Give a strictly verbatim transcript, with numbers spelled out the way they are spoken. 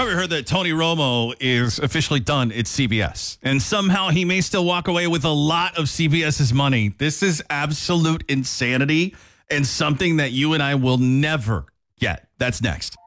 probably heard that Tony Romo is officially done at C B S. And somehow he may still walk away with a lot of CBS's money. This is absolute insanity and something that you and I will never get. That's next.